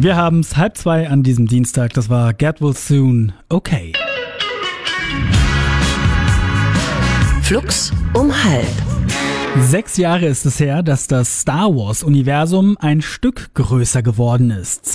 Wir haben's 1:30 an diesem Dienstag. Das war Get Well Soon. Okay. Flux um 12. 6 Jahre ist es her, dass das Star Wars-Universum ein Stück größer geworden ist.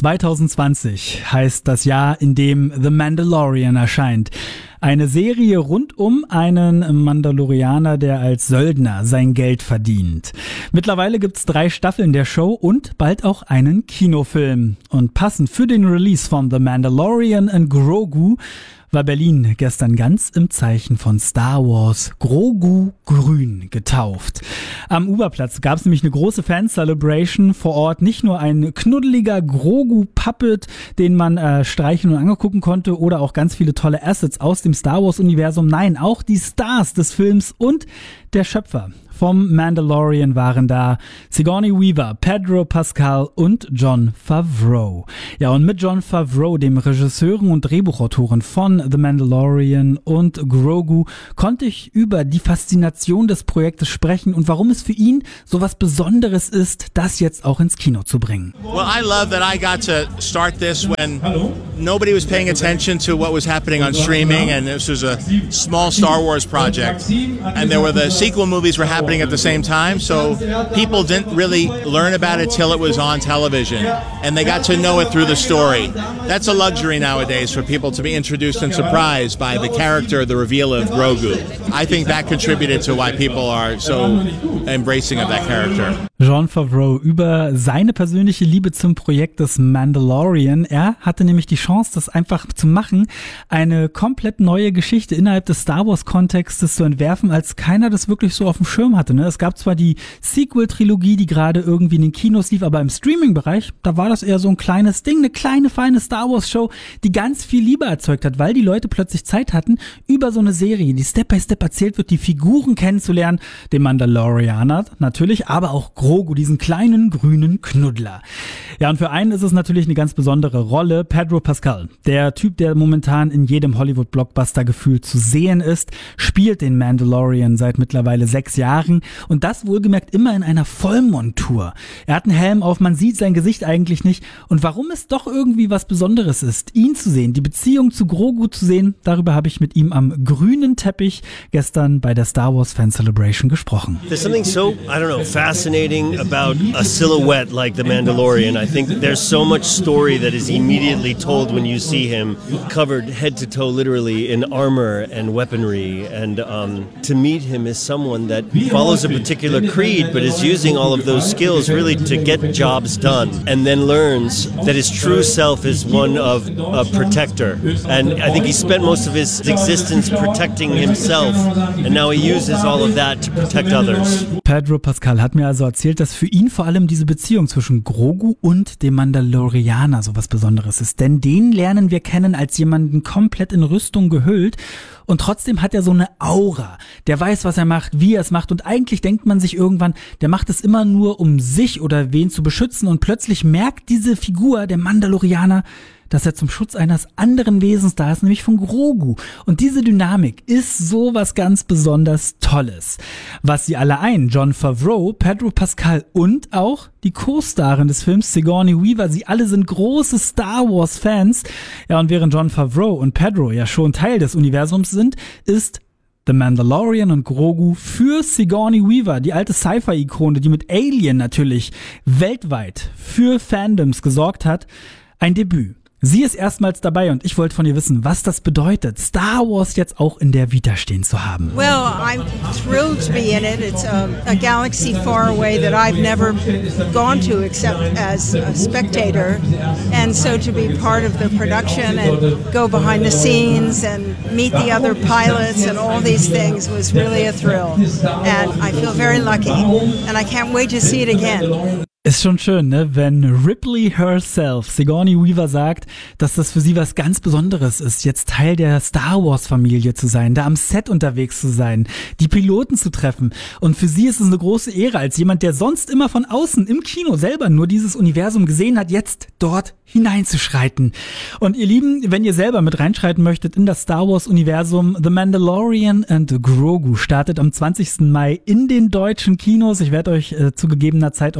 2020 heißt das Jahr, in dem The Mandalorian erscheint. Eine Serie rund um einen Mandalorianer, der als Söldner sein Geld verdient. Mittlerweile gibt's 3 Staffeln der Show und bald auch einen Kinofilm. Und passend für den Release von The Mandalorian and Grogu war Berlin gestern ganz im Zeichen von Star Wars Grogu grün getauft. Am Uberplatz gab es nämlich eine große Fan-Celebration vor Ort. Nicht nur ein knuddeliger Grogu-Puppet, den man streichen und angucken konnte, oder auch ganz viele tolle Assets aus dem Star Wars-Universum. Nein, auch die Stars des Films und der Schöpfer vom Mandalorian waren da. Sigourney Weaver, Pedro Pascal und Jon Favreau. Ja, und mit Jon Favreau, dem Regisseur und Drehbuchautoren von The Mandalorian und Grogu, konnte ich über die Faszination des Projektes sprechen und warum es für ihn so was Besonderes ist, das jetzt auch ins Kino zu bringen. Well, I love that I got to start this when nobody was paying attention to what was happening on streaming, and this was a small Star Wars project, and there were the sequel movies were happening at the same time, so people didn't really learn about it till it was on television, and they got to know it through the story. That's a luxury nowadays for people to be introduced and surprised by the character, the reveal of Grogu. I think that contributed to why people are so embracing of that character. Jon Favreau über seine persönliche Liebe zum Projekt des Mandalorian. Er hatte nämlich die Chance, das einfach zu machen, eine komplett neue Geschichte innerhalb des Star Wars-Kontextes zu entwerfen, als keiner das wirklich so auf dem Schirm hatte. Es gab zwar die Sequel-Trilogie, die gerade irgendwie in den Kinos lief, aber im Streaming-Bereich, da war das eher so ein kleines Ding, eine kleine, feine Star Wars-Show, die ganz viel Liebe erzeugt hat, weil die Leute plötzlich Zeit hatten, über so eine Serie, die Step by Step erzählt wird, die Figuren kennenzulernen, den Mandalorianer natürlich, aber auch Grogu, diesen kleinen grünen Knuddler. Ja, und für einen ist es natürlich eine ganz besondere Rolle, Pedro Pascal. Der Typ, der momentan in jedem Hollywood-Blockbuster gefühlt zu sehen ist, spielt den Mandalorian seit mittlerweile 6 Jahren und das wohlgemerkt immer in einer Vollmontur. Er hat einen Helm auf, man sieht sein Gesicht eigentlich nicht und warum es doch irgendwie was Besonderes ist, ihn zu sehen, die Beziehung zu Grogu zu sehen, darüber habe ich mit ihm am grünen Teppich gestern bei der Star Wars Fan Celebration gesprochen. There's something so, I don't know, fascinating about a silhouette like the Mandalorian. I think there's so much story that is immediately told when you see him covered head to toe literally in armor and weaponry, and to meet him as someone that follows a particular creed but is using all of those skills really to get jobs done, and then learns that his true self is one of a protector. And I think he spent most of his existence protecting himself, and now he uses all of that to protect others. Pedro Pascal hat mir also erzählt, dass für ihn vor allem diese Beziehung zwischen Grogu und dem Mandalorianer so was Besonderes ist. Denn den lernen wir kennen als jemanden komplett in Rüstung gehüllt. Und trotzdem hat er so eine Aura. Der weiß, was er macht, wie er es macht. Und eigentlich denkt man sich irgendwann, der macht es immer nur, um sich oder wen zu beschützen. Und plötzlich merkt diese Figur, der Mandalorianer, dass er zum Schutz eines anderen Wesens da ist, nämlich von Grogu. Und diese Dynamik ist so was ganz besonders Tolles. Was sie alle ein, Jon Favreau, Pedro Pascal und auch die Co-Starin des Films, Sigourney Weaver, sie alle sind große Star Wars Fans. Ja, und während Jon Favreau und Pedro ja schon Teil des Universums sind, ist The Mandalorian und Grogu für Sigourney Weaver, die alte Sci-Fi-Ikone, die mit Alien natürlich weltweit für Fandoms gesorgt hat, ein Debüt. Sie ist erstmals dabei und ich wollte von ihr wissen, was das bedeutet, Star Wars jetzt auch in der Vita stehen zu haben. Well, I'm thrilled to be in it. It's a galaxy far away that I've never gone to except as a spectator. And so to be part of the production and go behind the scenes and meet the other pilots and all these things was really a thrill. And I feel very lucky and I can't wait to see it again. Ist schon schön, ne? Wenn Ripley herself, Sigourney Weaver, sagt, dass das für sie was ganz Besonderes ist, jetzt Teil der Star Wars Familie zu sein, da am Set unterwegs zu sein, die Piloten zu treffen. Und für sie ist es eine große Ehre, als jemand, der sonst immer von außen im Kino selber nur dieses Universum gesehen hat, jetzt dort hineinzuschreiten. Und ihr Lieben, wenn ihr selber mit reinschreiten möchtet in das Star Wars Universum, The Mandalorian and Grogu startet am 20. Mai in den deutschen Kinos. Ich werde euch zu gegebener Zeit auch noch mehr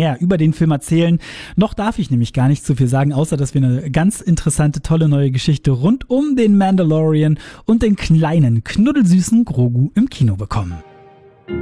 mehr über den Film erzählen. Noch darf ich nämlich gar nicht so viel sagen, außer dass wir eine ganz interessante, tolle neue Geschichte rund um den Mandalorian und den kleinen, knuddelsüßen Grogu im Kino bekommen.